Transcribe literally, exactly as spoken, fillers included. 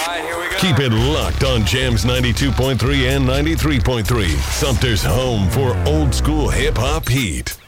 right, here we go. Keep it locked on Jams ninety-two point three and ninety-three point three. Sumter's home for old school hip hop heat.